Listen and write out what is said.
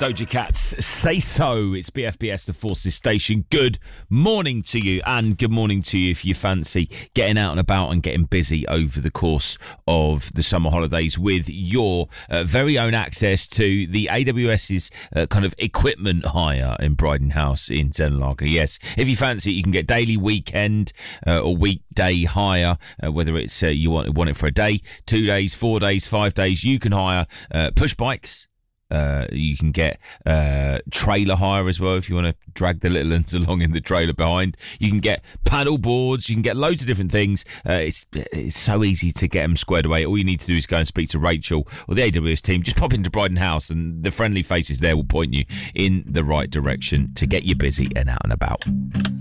Doja Cat's Say So. It's BFBS, the Forces Station. Good morning to you, and good morning to you if you fancy getting out and about and getting busy over the course of the summer holidays with your very own access to the AWS's kind of equipment hire in Bryden House in Zenlager. Yes, if you fancy it, you can get daily, weekend or weekday hire, whether it's you want it for a day, 2 days, 4 days, 5 days. You can hire push bikes. You can get trailer hire as well if you want to drag the little ones along in the trailer behind. You can get paddle boards. You can get loads of different things. It's so easy to get them squared away. All you need to do is go and speak to Rachel or the AWS team. Just pop into Bryden House and the friendly faces there will point you in the right direction to get you busy and out and about.